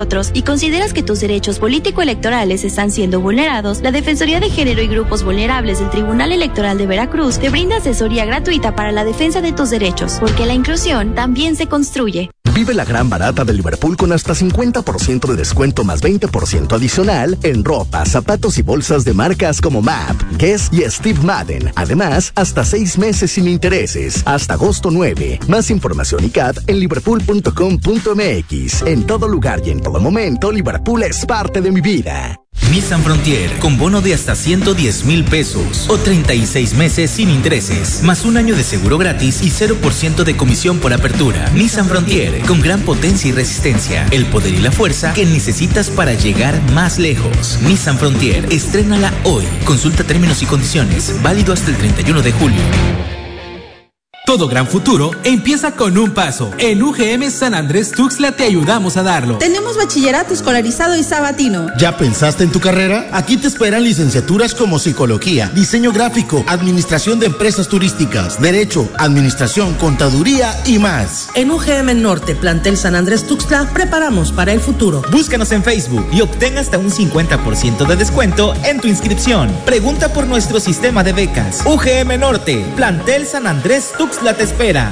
nosotros y consideras que tus derechos político-electorales están siendo vulnerados, la Defensoría de Género y Grupos Vulnerables del Tribunal Electoral de Veracruz te brinda asesoría gratuita para la defensa de tus derechos, porque la inclusión también se construye. Vive la gran barata de Liverpool con hasta 50% de descuento más 20% adicional en ropa, zapatos y bolsas de marcas como MAP, Guess y Steve Madden. Además, hasta 6 meses sin intereses, hasta agosto 9. Más información y CAT en liverpool.com.mx. En todo lugar y en todo momento, Liverpool es parte de mi vida. Nissan Frontier, con bono de hasta 110,000 pesos o 36 meses sin intereses, más un año de seguro gratis y 0% de comisión por apertura. Nissan Frontier, con gran potencia y resistencia, el poder y la fuerza que necesitas para llegar más lejos. Nissan Frontier, estrénala hoy. Consulta términos y condiciones, válido hasta el 31 de julio. Todo gran futuro empieza con un paso. En UGM San Andrés Tuxtla te ayudamos a darlo. Tenemos bachillerato escolarizado y sabatino. ¿Ya pensaste en tu carrera? Aquí te esperan licenciaturas como psicología, diseño gráfico, administración de empresas turísticas, derecho, administración, contaduría y más. En UGM Norte, plantel San Andrés Tuxtla, preparamos para el futuro. Búscanos en Facebook y obtén hasta un 50% de descuento en tu inscripción. Pregunta por nuestro sistema de becas. UGM Norte, plantel San Andrés Tuxtla te espera.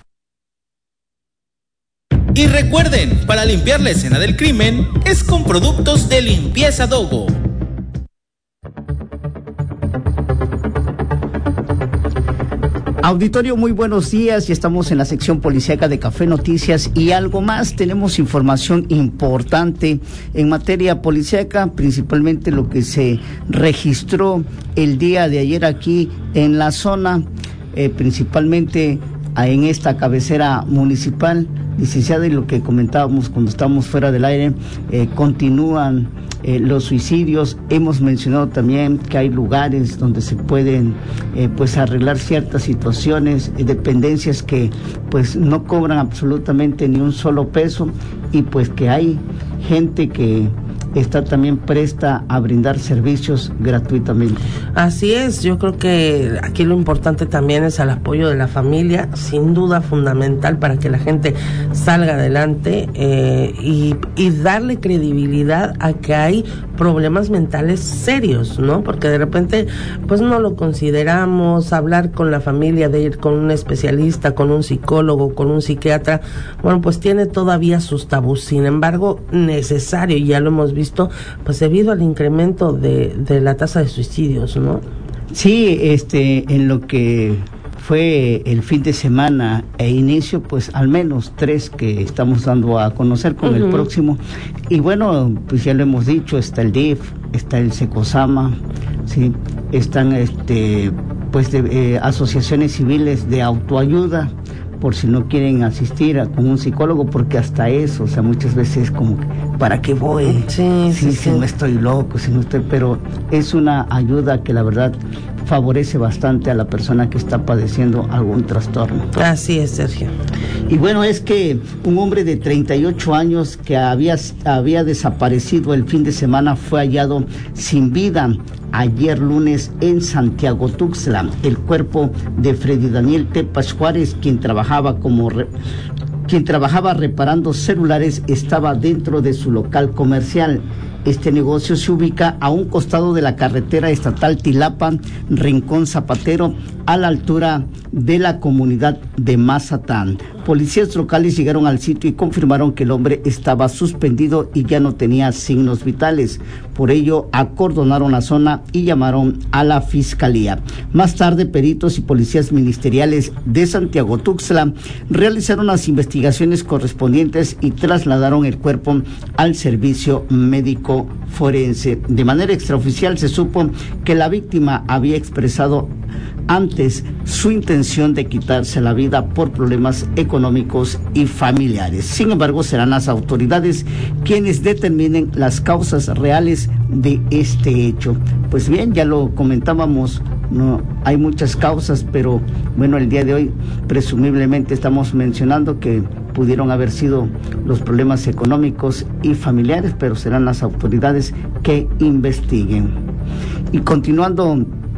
Y recuerden, para limpiar la escena del crimen es con productos de limpieza Dogo. Auditorio, muy buenos días. Ya estamos en la sección policíaca de Café Noticias y algo más. Tenemos información importante en materia policíaca, principalmente lo que se registró el día de ayer aquí en la zona, principalmente en esta cabecera municipal. Licenciada, y lo que comentábamos cuando estábamos fuera del aire, continúan los suicidios. Hemos mencionado también que hay lugares donde se pueden pues arreglar ciertas situaciones, dependencias que pues no cobran absolutamente ni un solo peso, y pues que hay gente que está también presta a brindar servicios gratuitamente. Así es, yo creo que aquí lo importante también es el apoyo de la familia, sin duda fundamental para que la gente salga adelante, y darle credibilidad a que hay problemas mentales serios, ¿no? Porque de repente pues no lo consideramos. Hablar con la familia, de ir con un especialista, con un psicólogo, con un psiquiatra, bueno, pues tiene todavía sus tabús. Sin embargo, necesario, y ya lo hemos visto, pues debido al incremento de la tasa de suicidios, ¿no? Sí, en lo que fue el fin de semana e inicio, pues al menos 3 que estamos dando a conocer con el próximo. Y bueno, pues ya lo hemos dicho, está el DIF, está el Secosama, sí, están asociaciones civiles de autoayuda, por si no quieren asistir con un psicólogo, porque hasta eso, o sea, muchas veces como, ¿para qué voy? Si no estoy loco, si no estoy, pero es una ayuda que la verdad favorece bastante a la persona que está padeciendo algún trastorno. Así es, Sergio. Y bueno, es que un hombre de 38 años que había desaparecido el fin de semana fue hallado sin vida ayer lunes en Santiago Tuxtla. El cuerpo de Freddy Daniel Tepas Juárez, quien trabajaba reparando celulares, estaba dentro de su local comercial. Este negocio se ubica a un costado de la carretera estatal Tilapa, Rincón Zapatero, a la altura de la comunidad de Mazatán. Policías locales llegaron al sitio y confirmaron que el hombre estaba suspendido y ya no tenía signos vitales. Por ello, acordonaron la zona y llamaron a la fiscalía. Más tarde, peritos y policías ministeriales de Santiago Tuxtla realizaron las investigaciones correspondientes y trasladaron el cuerpo al servicio médico forense. De manera extraoficial se supo que la víctima había expresado antes su intención de quitarse la vida por problemas económicos y familiares. Sin embargo, serán las autoridades quienes determinen las causas reales de este hecho. Pues bien, ya lo comentábamos, no hay muchas causas, pero bueno, el día de hoy presumiblemente estamos mencionando que pudieron haber sido los problemas económicos y familiares, pero serán las autoridades que investiguen. Y continuando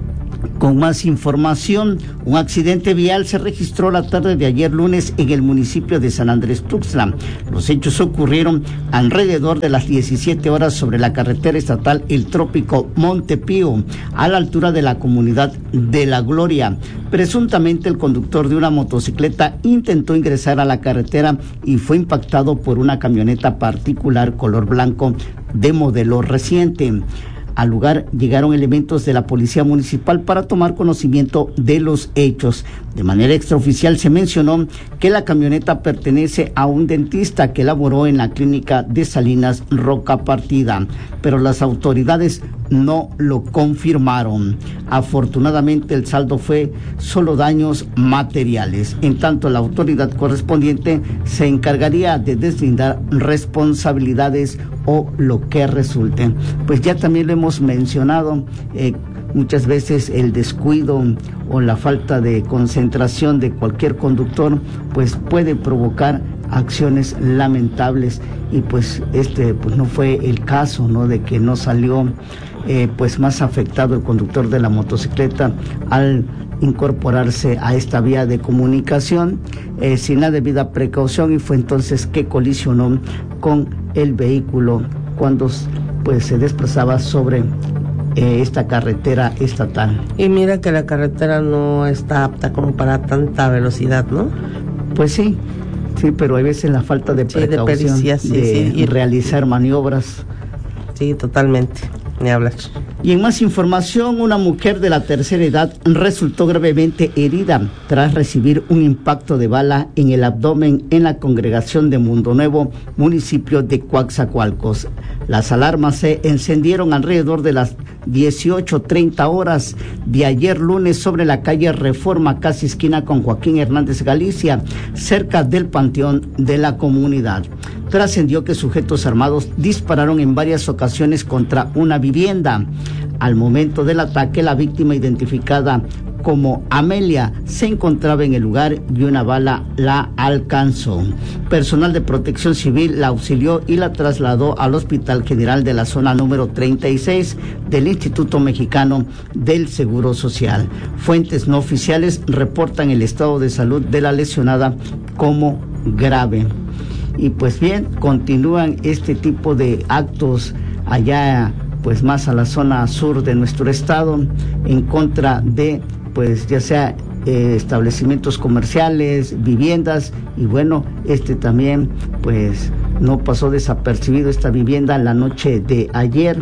Con más información, un accidente vial se registró la tarde de ayer lunes en el municipio de San Andrés Tuxtla. Los hechos ocurrieron alrededor de las 17 horas sobre la carretera estatal El Trópico Montepío, a la altura de la comunidad de La Gloria. Presuntamente el conductor de una motocicleta intentó ingresar a la carretera y fue impactado por una camioneta particular color blanco de modelo reciente. Al lugar llegaron elementos de la Policía Municipal para tomar conocimiento de los hechos. De manera extraoficial se mencionó que la camioneta pertenece a un dentista que laboró en la clínica de Salinas Roca Partida, pero las autoridades no lo confirmaron. Afortunadamente el saldo fue solo daños materiales. En tanto, la autoridad correspondiente se encargaría de deslindar responsabilidades o lo que resulte. Pues ya también lo hemos mencionado, muchas veces el descuido o la falta de concentración de cualquier conductor pues puede provocar acciones lamentables, y pues pues no fue el caso, ¿no? De que no salió pues más afectado el conductor de la motocicleta al incorporarse a esta vía de comunicación sin la debida precaución, y fue entonces que colisionó con el vehículo cuando pues se desplazaba sobre esta carretera estatal. Y mira que la carretera no está apta como para tanta velocidad, ¿no? Pues sí, pero hay veces la falta de precaución, de realizar maniobras. Sí, totalmente, ni hablar. Y en más información, una mujer de la tercera edad resultó gravemente herida tras recibir un impacto de bala en el abdomen en la congregación de Mundo Nuevo, municipio de Coatzacoalcos. Las alarmas se encendieron alrededor de las 18:30 horas de ayer lunes sobre la calle Reforma, casi esquina con Joaquín Hernández Galicia, cerca del panteón de la comunidad. Trascendió que sujetos armados dispararon en varias ocasiones contra una vivienda. Al momento del ataque, la víctima, identificada como Amelia, se encontraba en el lugar y una bala la alcanzó. Personal de Protección Civil la auxilió y la trasladó al Hospital General de la zona número 36 del Instituto Mexicano del Seguro Social. Fuentes no oficiales reportan el estado de salud de la lesionada como grave. Y pues bien, continúan este tipo de actos allá pues más a la zona sur de nuestro estado en contra de pues ya sea establecimientos comerciales, viviendas, y bueno, también pues no pasó desapercibido esta vivienda la noche de ayer,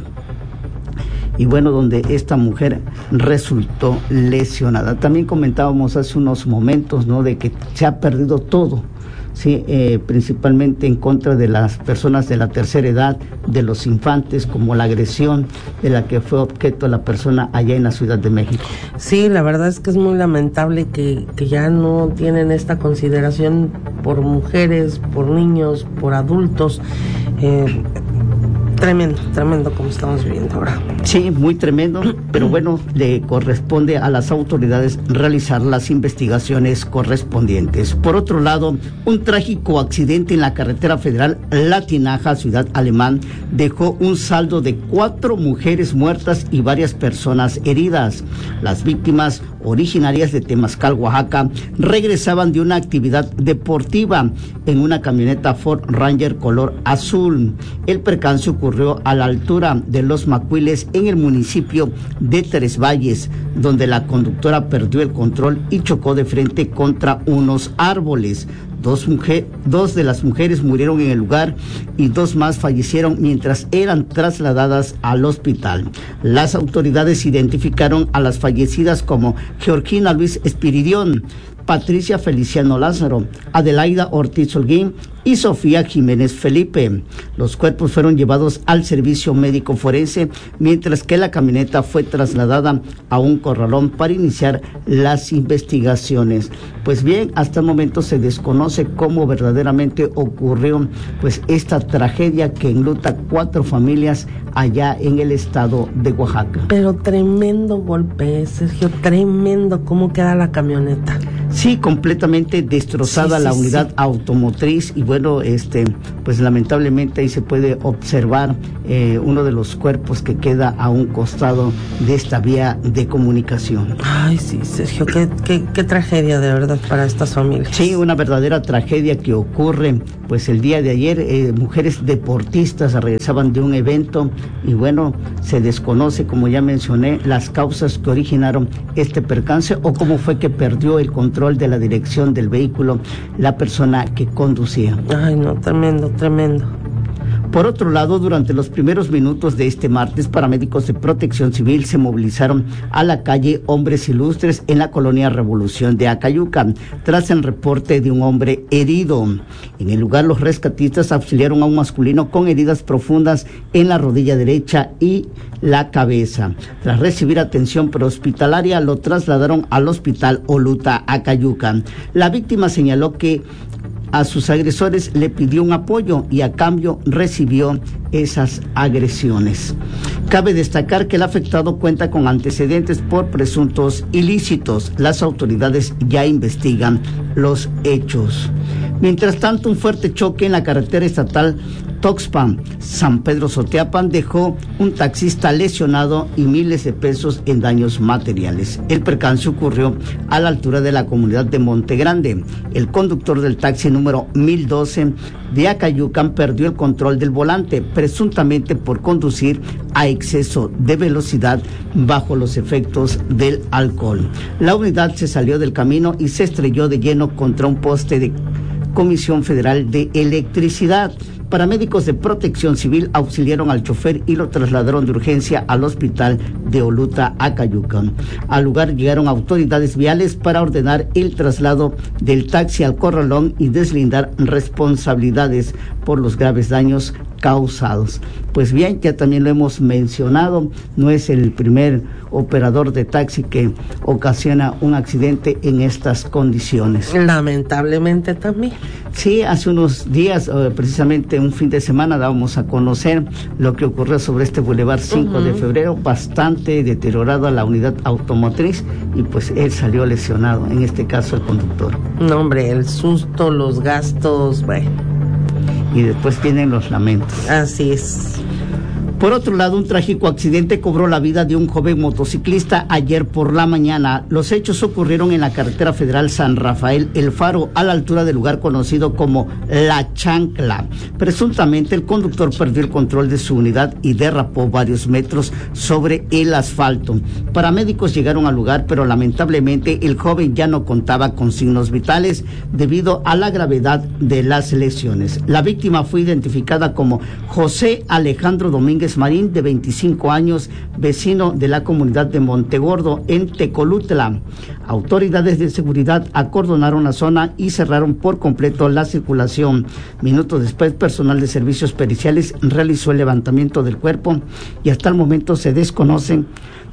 y bueno, donde esta mujer resultó lesionada. También comentábamos hace unos momentos, ¿no?, de que se ha perdido todo. Sí, principalmente en contra de las personas de la tercera edad, de los infantes, como la agresión de la que fue objeto la persona allá en la Ciudad de México. Sí, la verdad es que es muy lamentable que ya no tienen esta consideración por mujeres, por niños, por adultos. Tremendo como estamos viviendo ahora. Sí, muy tremendo, pero bueno, le corresponde a las autoridades realizar las investigaciones correspondientes. Por otro lado, un trágico accidente en la carretera federal La Tinaja, Ciudad Alemán, dejó un saldo de 4 mujeres muertas y varias personas heridas. Las víctimas, originarias de Temazcal, Oaxaca, regresaban de una actividad deportiva en una camioneta Ford Ranger color azul. El percance ocurrió a la altura de Los Macuiles, en el municipio de Tres Valles, donde la conductora perdió el control y chocó de frente contra unos árboles. Dos de las mujeres murieron en el lugar y 2 más fallecieron mientras eran trasladadas al hospital. Las autoridades identificaron a las fallecidas como Georgina Luis Espiridión, Patricia Feliciano Lázaro, Adelaida Ortiz Holguín y Sofía Jiménez Felipe. Los cuerpos fueron llevados al servicio médico forense, mientras que la camioneta fue trasladada a un corralón para iniciar las investigaciones. Pues bien, hasta el momento se desconoce cómo verdaderamente ocurrió pues esta tragedia que enluta 4 familias allá en el estado de Oaxaca. Pero tremendo golpe, Sergio, tremendo cómo queda la camioneta. Sí, completamente destrozada la unidad automotriz, y bueno, pues lamentablemente ahí se puede observar uno de los cuerpos que queda a un costado de esta vía de comunicación. Ay, sí, Sergio, qué tragedia de verdad para estas familias. Sí, una verdadera tragedia que ocurre, pues el día de ayer, mujeres deportistas regresaban de un evento y bueno, se desconoce, como ya mencioné, las causas que originaron este percance o cómo fue que perdió el control de la dirección del vehículo la persona que conducía. Ay, no, tremendo. Por otro lado, durante los primeros minutos de este martes, paramédicos de Protección Civil se movilizaron a la calle Hombres Ilustres en la colonia Revolución de Acayuca, tras el reporte de un hombre herido. En el lugar, los rescatistas auxiliaron a un masculino con heridas profundas en la rodilla derecha y la cabeza. Tras recibir atención prehospitalaria, lo trasladaron al Hospital Oluta Acayuca. La víctima señaló que a sus agresores le pidió un apoyo y a cambio recibió esas agresiones. Cabe destacar que el afectado cuenta con antecedentes por presuntos ilícitos. Las autoridades ya investigan los hechos. Mientras tanto, un fuerte choque en la carretera estatal Tuxpan-San Pedro Soteapan dejó un taxista lesionado y miles de pesos en daños materiales. El percance ocurrió a la altura de la comunidad de Monte Grande. El conductor del taxi número 1012 de Acayucan perdió el control del volante, presuntamente por conducir a exceso de velocidad bajo los efectos del alcohol. La unidad se salió del camino y se estrelló de lleno contra un poste de Comisión Federal de Electricidad. Paramédicos de Protección Civil auxiliaron al chofer y lo trasladaron de urgencia al hospital de Oluta Acayucan. Al lugar llegaron autoridades viales para ordenar el traslado del taxi al corralón y deslindar responsabilidades por los graves daños causados. Pues bien, ya también lo hemos mencionado, no es el primer operador de taxi que ocasiona un accidente en estas condiciones. Lamentablemente también. Sí, hace unos días, precisamente un fin de semana, dábamos a conocer lo que ocurrió sobre este Boulevard 5 de febrero, bastante deteriorada la unidad automotriz y pues él salió lesionado, en este caso el conductor. No, hombre, el susto, los gastos, bueno. Y después vienen los lamentos. Así es. Por otro lado, un trágico accidente cobró la vida de un joven motociclista ayer por la mañana. Los hechos ocurrieron en la carretera federal San Rafael El Faro, a la altura del lugar conocido como La Chancla. Presuntamente, el conductor perdió el control de su unidad y derrapó varios metros sobre el asfalto. Paramédicos llegaron al lugar, pero lamentablemente el joven ya no contaba con signos vitales debido a la gravedad de las lesiones. La víctima fue identificada como José Alejandro Domínguez Marín, de 25 años, vecino de la comunidad de Montegordo, en Tecolutla. Autoridades de seguridad acordonaron la zona y cerraron por completo la circulación. Minutos después, personal de servicios periciales realizó el levantamiento del cuerpo y hasta el momento se desconocen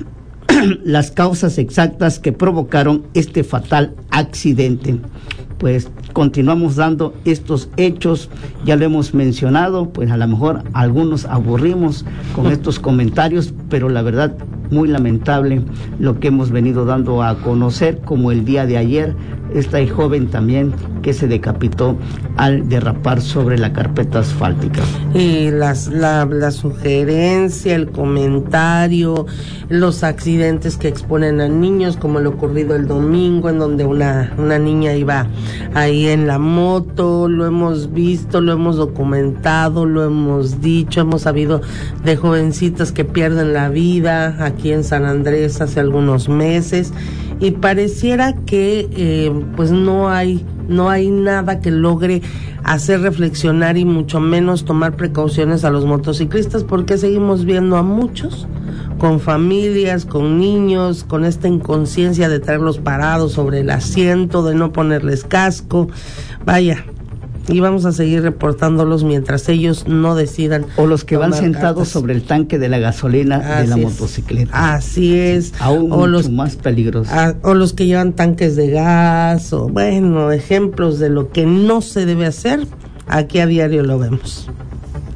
las causas exactas que provocaron este fatal accidente. Pues continuamos dando estos hechos, ya lo hemos mencionado, pues a lo mejor algunos aburrimos con estos comentarios, pero la verdad muy lamentable lo que hemos venido dando a conocer, como el día de ayer, esta joven también que se decapitó al derrapar sobre la carpeta asfáltica. Y la sugerencia, el comentario, los accidentes que exponen a niños, como lo ocurrido el domingo, en donde una niña iba ahí en la moto, lo hemos visto, lo hemos documentado, lo hemos dicho, hemos sabido de jovencitas que pierden la vida aquí en San Andrés hace algunos meses, y pareciera que pues no hay nada que logre hacer reflexionar y mucho menos tomar precauciones a los motociclistas, porque seguimos viendo a muchos con familias, con niños, con esta inconsciencia de traerlos parados sobre el asiento, de no ponerles casco. Vaya, y vamos a seguir reportándolos mientras ellos no decidan. O los que van sentados sobre el tanque de la gasolina de la motocicleta. Así es. Aún o mucho más peligroso. O los que llevan tanques de gas, o bueno, ejemplos de lo que no se debe hacer. Aquí a diario lo vemos.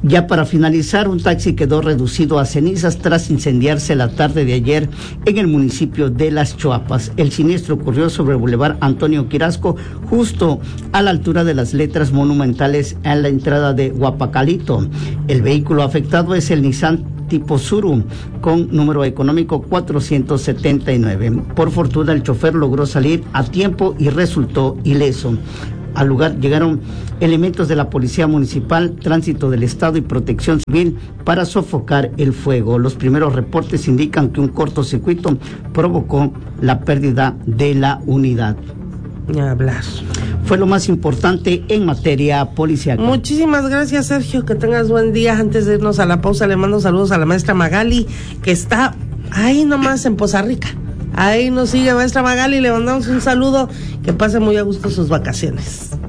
Ya para finalizar, un taxi quedó reducido a cenizas tras incendiarse la tarde de ayer en el municipio de Las Chuapas. El siniestro ocurrió sobre el Boulevard Antonio Quirasco, justo a la altura de las letras monumentales en la entrada de Huapacalito. El vehículo afectado es el Nissan tipo Suru, con número económico 479. Por fortuna, el chofer logró salir a tiempo y resultó ileso. Al lugar llegaron elementos de la Policía Municipal, Tránsito del Estado y Protección Civil para sofocar el fuego. Los primeros reportes indican que un cortocircuito provocó la pérdida de la unidad. Ni hablar. Fue lo más importante en materia policial. Muchísimas gracias, Sergio, que tengas buen día. Antes de irnos a la pausa, le mando saludos a la maestra Magali, que está ahí nomás en Poza Rica. Ahí nos sigue maestra Magali, le mandamos un saludo, que pase muy a gusto sus vacaciones.